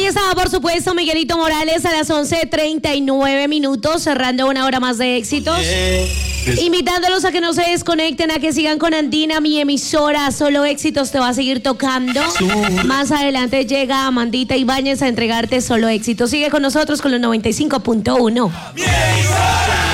estaba, por supuesto, Miguelito Morales a las 11:39 minutos, cerrando una hora más de éxitos. Invitándolos a que no se desconecten, a que sigan con Andina, mi emisora. Solo Éxitos te va a seguir tocando. Más adelante llega Amandita Ibáñez a entregarte Solo Éxitos. Sigue con nosotros con los 95.1.